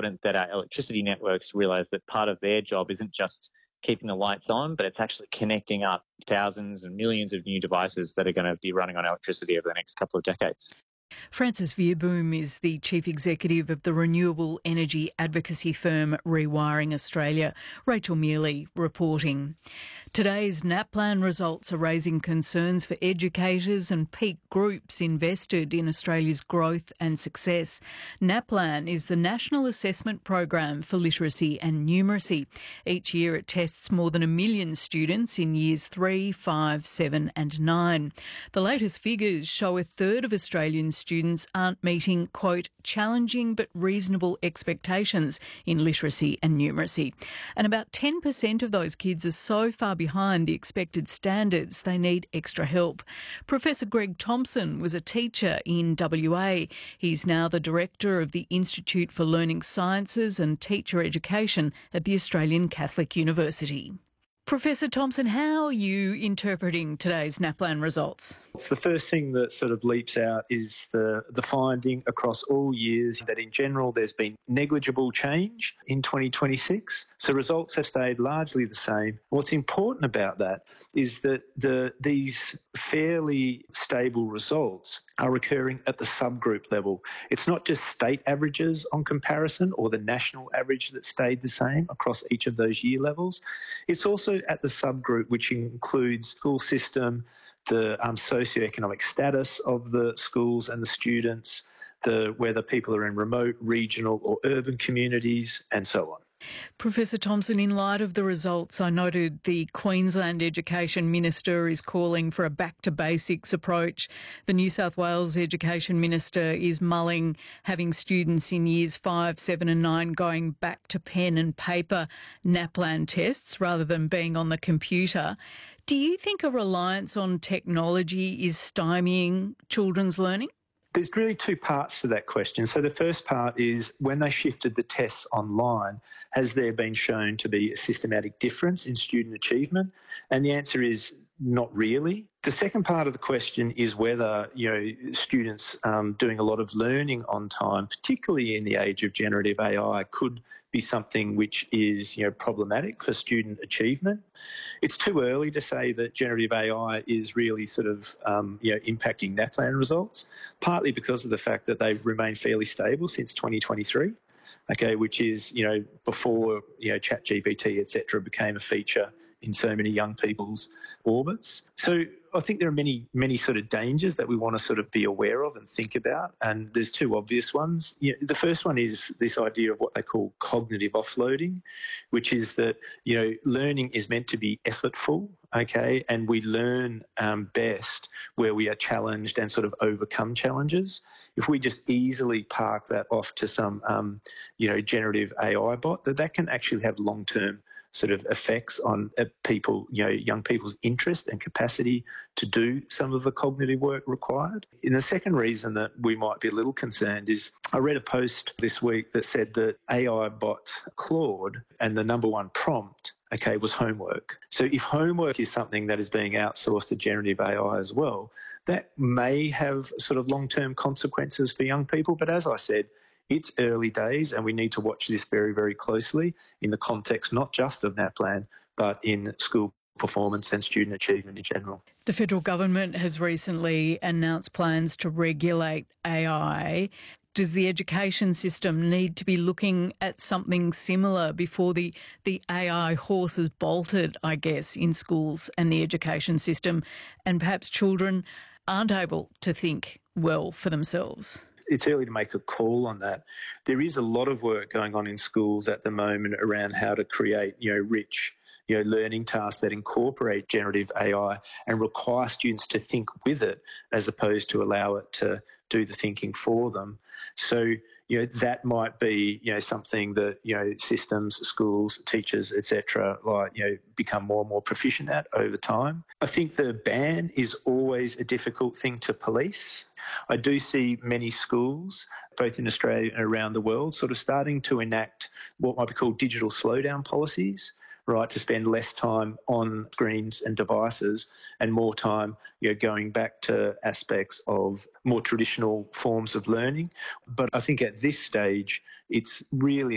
confident that our electricity networks realise that part of their job isn't just keeping the lights on, but it's actually connecting up thousands and millions of new devices that are going to be running on electricity over the next couple of decades. Francis Veerboom is the Chief Executive of the renewable energy advocacy firm Rewiring Australia. Rachel Mealy reporting. Today's NAPLAN results are raising concerns for educators and peak groups invested in Australia's growth and success. NAPLAN is the National Assessment Program for Literacy and Numeracy. Each year it tests more than 1 million students in years 3, 5, 7 and 9. The latest figures show a third of Australian students aren't meeting, quote, challenging but reasonable expectations in literacy and numeracy. And about 10% of those kids are so far behind the expected standards they need extra help. Professor Greg Thompson was a teacher in WA. He's now the director of the Institute for Learning Sciences and Teacher Education at the Australian Catholic University. Professor Thompson, how are you interpreting today's NAPLAN results? The first thing that sort of leaps out is the finding across all years that in general there's been negligible change in 2026. So results have stayed largely the same. What's important about that is that these fairly stable results are occurring at the subgroup level. It's not just state averages on comparison or the national average that stayed the same across each of those year levels. It's also at the subgroup, which includes school system, the socioeconomic status of the schools and the students, whether people are in remote, regional or urban communities, and so on. Professor Thompson, in light of the results, I noted the Queensland Education Minister is calling for a back-to-basics approach. The New South Wales Education Minister is mulling having students in years 5, 7 and 9 going back to pen and paper NAPLAN tests rather than being on the computer. Do you think a reliance on technology is stymieing children's learning? There's really two parts to that question. So the first part is when they shifted the tests online, has there been shown to be a systematic difference in student achievement? And the answer is not really. The second part of the question is whether, students doing a lot of learning on time, particularly in the age of generative AI, could be something which is, problematic for student achievement. It's too early to say that generative AI is really sort of, impacting NAPLAN results, partly because of the fact that they've remained fairly stable since 2023. Okay, which is, before, ChatGPT, et cetera, became a feature in so many young people's orbits. So I think there are many, many sort of dangers that we want to sort of be aware of and think about. And there's two obvious ones. The first one is this idea of what they call cognitive offloading, which is that, learning is meant to be effortful, okay, and we learn best where we are challenged and sort of overcome challenges. If we just easily park that off to some, generative AI bot, that can actually have long-term sort of effects on people, young people's interest and capacity to do some of the cognitive work required. And the second reason that we might be a little concerned is I read a post this week that said that AI bot Claude and the number one prompt was homework. So if homework is something that is being outsourced to generative AI as well, that may have sort of long-term consequences for young people. But as I said, it's early days and we need to watch this very, very closely in the context not just of NAPLAN, but in school performance and student achievement in general. The federal government has recently announced plans to regulate AI. Does the education system need to be looking at something similar before the AI horse is bolted, I guess, in schools and the education system, and perhaps children aren't able to think well for themselves? It's early to make a call on that. There is a lot of work going on in schools at the moment around how to create, rich, learning tasks that incorporate generative AI and require students to think with it as opposed to allow it to do the thinking for them. So, that might be, something that, systems, schools, teachers, etc., become more and more proficient at over time. I think the ban is always a difficult thing to police. I do see many schools, both in Australia and around the world, sort of starting to enact what might be called digital slowdown policies, right, to spend less time on screens and devices and more time, going back to aspects of more traditional forms of learning. But I think at this stage, it's really